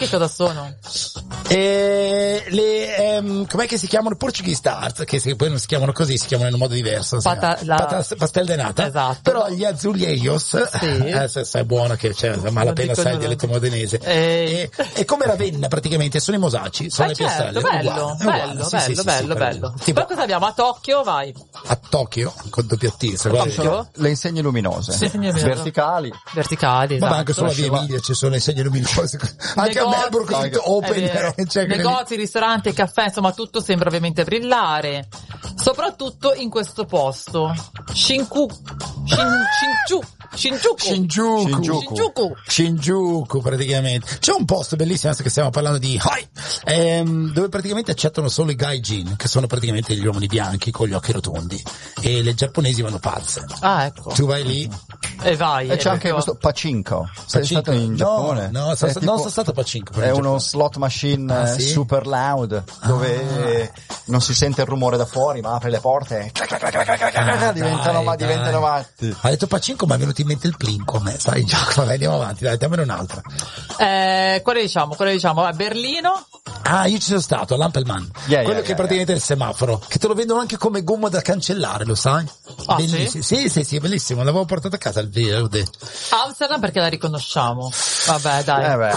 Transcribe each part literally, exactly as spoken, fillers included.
Che cosa sono? E le ehm, com'è che si chiamano? Portuguese tarts, che si, poi non si chiamano così, si chiamano in un modo diverso. Pata, la... Patas, pastel de nata. Esatto. Però gli azulejos, sì. eh, se, se è buono che c'è, malapena sai il dialetto modenese. E... E, e come Ravenna praticamente, sono i mosaci, sono eh le certo, piastrelle. bello, uguale, bello, uguale. bello, Sì, bello, sì, sì, bello, sì, bello. Tipo, poi cosa abbiamo? A Tokyo, vai. A Tokyo, con doppia T, se Tokyo? guardi. Sono le insegne luminose. Sì, luminose. Verticali. Verticali, esatto. Ma anche sulla via Emilia ci sono le insegne luminose. Anche a Melbourne è tutto open. Cioè, negozi, ristoranti, caffè, insomma tutto sembra ovviamente brillare, soprattutto in questo posto. Shinku, Shin, Shinju, Shinjuku. Shinjuku. Shinjuku. Shinjuku. Shinjuku praticamente. C'è un posto bellissimo, adesso che stiamo parlando di Hai, ehm, dove praticamente accettano solo i gaijin, che sono praticamente gli uomini bianchi con gli occhi rotondi, e le giapponesi vanno pazze. Ah, ecco. Tu vai lì e vai. E c'è anche ecco. questo Pachinko. Sei Pachinko? stato in Giappone? No, no, È sono, tipo- non sono stato a Pachinko. però È in uno Giappone. slot machine Ah, eh, sì? super loud dove non si sente il rumore da fuori, ma apre le porte e diventano, dai, ma dai. diventano matti. Ha detto Pachinko, ma è venuto in mente il plinko a me, sai il gioco. Vabbè, andiamo avanti, dai, dammene un'altra. Eh, quale diciamo? Quale diciamo? A Berlino? Ah, io ci sono stato, all'Ampelman. Yeah, quello yeah, che yeah, praticamente è il semaforo, che te lo vendono anche come gomma da cancellare, lo sai? Ah, bellissimo. Sì? sì, sì, sì, è bellissimo, l'avevo portato a casa il verde. Amsterdam perché la riconosciamo. Vabbè, dai. Eh beh.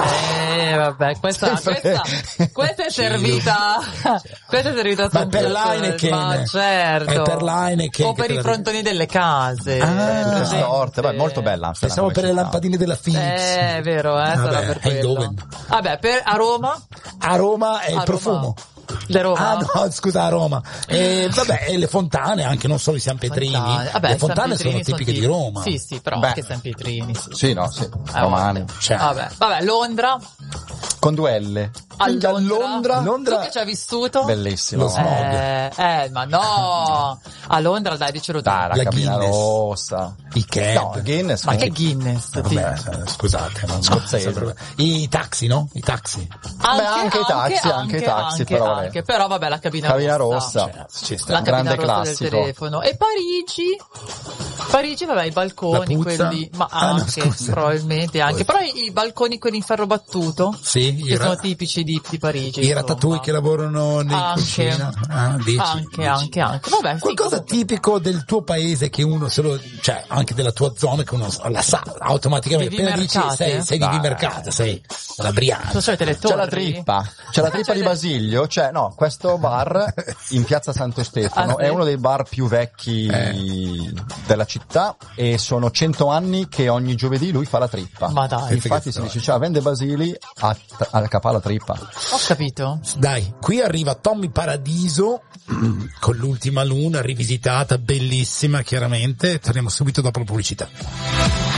Eh, vabbè, questa, questa, questa è servita, questa è servita Ma su- per l'Heineken. ma certo. È per l'Heineken o che per te i la- frontoni delle case. Ah, Presente? Storte, beh, molto bella Amsterdam. Pensavo per le come città. lampadine della Philips. Eh, è vero, eh, sarà Vabbè, per è quello. dove? Vabbè, per, a Roma? A Roma è A il profumo. Le Roma? Ah no, scusa, a Roma. E vabbè, e le fontane, anche non solo i San Pietrini. Fontane. Vabbè, le i fontane San sono Pietrini tipiche sono di Roma. Sì, sì, però Beh. anche San Pietrini. Sì. Sì, no, sì. Eh, Romani. Cioè, Vabbè, vabbè, Londra. Con due L. A Quindi a Londra. Londra. Londra- Tu che ci hai vissuto? Bellissimo. Lo smog. Eh, eh, ma no. A Londra, dai, dicelo tu. Dai, la, La cabina Guinness. rossa. i cab. No, Guinness. Ma no. che Guinness? ti- Vabbè, eh, scusate, non Scozzese. so, i taxi, no? I taxi. Anche, anche i taxi, anche i taxi, anche, però, vabbè. anche, però vabbè, la cabina, Cabina rossa. rossa. Cioè, ci sta. La cabina Grande rossa classico. del telefono. E Parigi? Parigi, vabbè, i balconi, La puzza? quelli, ma Ah, no, anche, scusa. probabilmente anche. Però i, i balconi quelli in ferro battuto, Sì, che i, sono ra- tipici di, di Parigi. i insomma. ratatouille che lavorano in Anche. cucina. Ah, dici, Anche, dici. anche, anche. Vabbè, sì, Qualcosa comunque. tipico del tuo paese che uno se lo, cioè anche della tua zona che uno la sa automaticamente. Vivi Appena dici Mercate? sei, sei di Dai. Vimercate, sei la Brianza. Non so, te le C'è la torri? trippa, c'è la trippa C'è di le- Basilio, cioè no, questo bar in piazza Santo Stefano Ah, sì? è uno dei bar più vecchi Eh. della città e sono cento anni che ogni giovedì lui fa la trippa. Ma dai. Infatti si dice, cioè vende Basili a, a capà la trippa. Ho capito. Dai, qui arriva Tommy Paradiso con l'ultima luna rivisitata, bellissima chiaramente. Torniamo subito dopo la pubblicità.